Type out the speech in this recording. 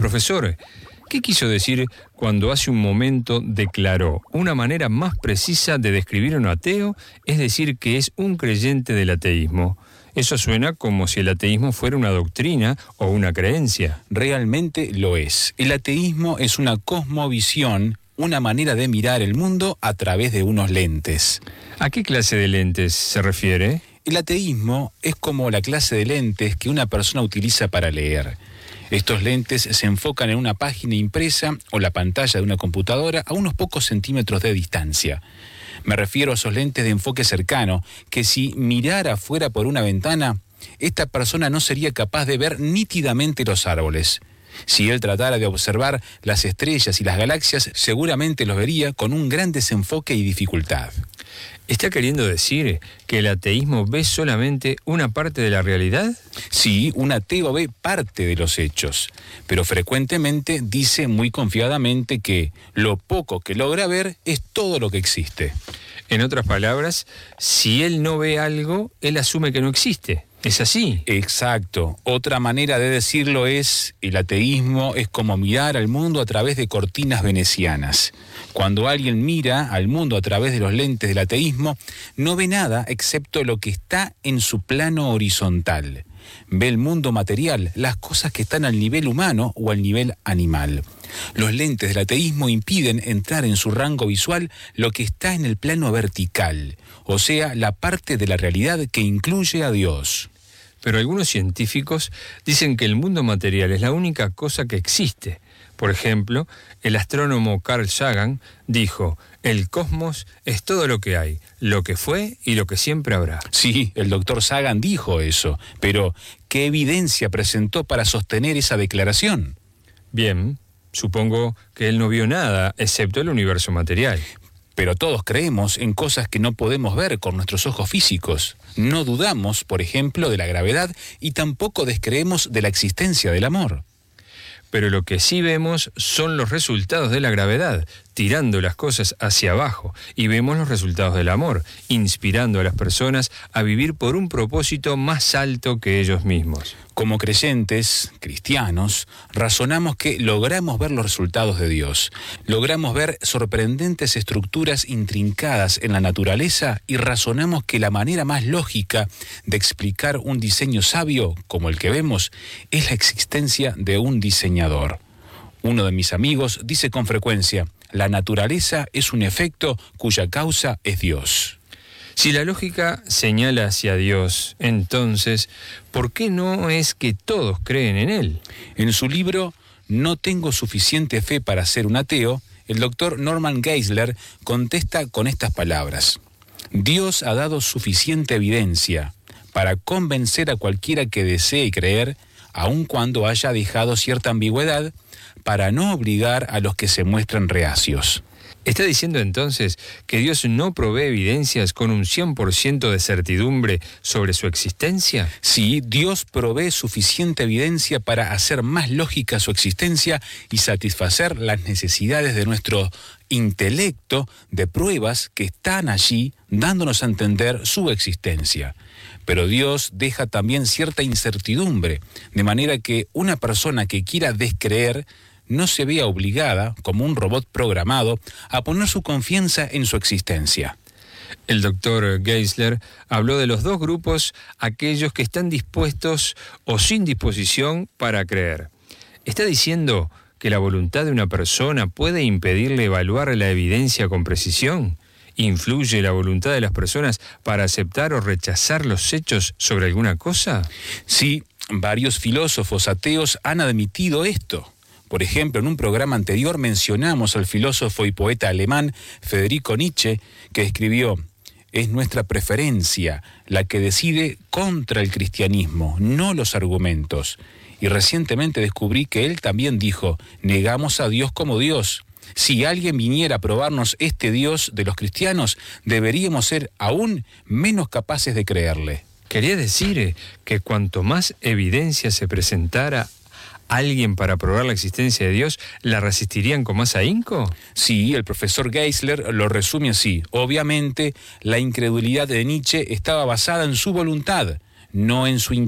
Profesor, ¿qué quiso decir cuando hace un momento declaró una manera más precisa de describir a un ateo, es decir, que es un creyente del ateísmo? Eso suena como si el ateísmo fuera una doctrina o una creencia. Realmente lo es. El ateísmo es una cosmovisión, una manera de mirar el mundo a través de unos lentes. ¿A qué clase de lentes se refiere? El ateísmo es como la clase de lentes que una persona utiliza para leer. Estos lentes se enfocan en una página impresa o la pantalla de una computadora a unos pocos centímetros de distancia. Me refiero a esos lentes de enfoque cercano, que si mirara fuera por una ventana, esta persona no sería capaz de ver nítidamente los árboles. Si él tratara de observar las estrellas y las galaxias, seguramente los vería con un gran desenfoque y dificultad. ¿Está queriendo decir que el ateísmo ve solamente una parte de la realidad? Sí, un ateo ve parte de los hechos, pero frecuentemente dice muy confiadamente que lo poco que logra ver es todo lo que existe. En otras palabras, si él no ve algo, él asume que no existe. ¿Es así? Exacto. Otra manera de decirlo es, el ateísmo es como mirar al mundo a través de cortinas venecianas. Cuando alguien mira al mundo a través de los lentes del ateísmo, no ve nada excepto lo que está en su plano horizontal. Ve el mundo material, las cosas que están al nivel humano o al nivel animal. Los lentes del ateísmo impiden entrar en su rango visual lo que está en el plano vertical, o sea, la parte de la realidad que incluye a Dios. Pero algunos científicos dicen que el mundo material es la única cosa que existe. Por ejemplo, el astrónomo Carl Sagan dijo: el cosmos es todo lo que hay, lo que fue y lo que siempre habrá. Sí, el doctor Sagan dijo eso, pero ¿qué evidencia presentó para sostener esa declaración? Bien, supongo que él no vio nada excepto el universo material. Pero todos creemos en cosas que no podemos ver con nuestros ojos físicos. No dudamos, por ejemplo, de la gravedad y tampoco descreemos de la existencia del amor. Pero lo que sí vemos son los resultados de la gravedad, tirando las cosas hacia abajo, y vemos los resultados del amor, inspirando a las personas a vivir por un propósito más alto que ellos mismos. Como creyentes, cristianos, razonamos que logramos ver los resultados de Dios. Logramos ver sorprendentes estructuras intrincadas en la naturaleza y razonamos que la manera más lógica de explicar un diseño sabio, como el que vemos, es la existencia de un diseñador. Uno de mis amigos dice con frecuencia: la naturaleza es un efecto cuya causa es Dios. Si la lógica señala hacia Dios, entonces, ¿por qué no es que todos creen en Él? En su libro No tengo suficiente fe para ser un ateo, el doctor Norman Geisler contesta con estas palabras: Dios ha dado suficiente evidencia para convencer a cualquiera que desee creer, aun cuando haya dejado cierta ambigüedad, para no obligar a los que se muestran reacios. ¿Está diciendo entonces que Dios no provee evidencias con un 100% de certidumbre sobre su existencia? Sí, Dios provee suficiente evidencia para hacer más lógica su existencia y satisfacer las necesidades de nuestro intelecto de pruebas que están allí dándonos a entender su existencia. Pero Dios deja también cierta incertidumbre, de manera que una persona que quiera descreer no se vea obligada, como un robot programado, a poner su confianza en su existencia. El doctor Geisler habló de los dos grupos, aquellos que están dispuestos o sin disposición para creer. ¿Está diciendo que la voluntad de una persona puede impedirle evaluar la evidencia con precisión? ¿Influye la voluntad de las personas para aceptar o rechazar los hechos sobre alguna cosa? Sí, varios filósofos ateos han admitido esto. Por ejemplo, en un programa anterior mencionamos al filósofo y poeta alemán Friedrich Nietzsche, que escribió: es nuestra preferencia la que decide contra el cristianismo, no los argumentos. Y recientemente descubrí que él también dijo: negamos a Dios como Dios. Si alguien viniera a probarnos este Dios de los cristianos, deberíamos ser aún menos capaces de creerle. Quería decir que cuanto más evidencia se presentara alguien para probar la existencia de Dios, ¿la resistirían con más ahínco? Sí, el profesor Geisler lo resume así. Obviamente, la incredulidad de Nietzsche estaba basada en su voluntad, no en su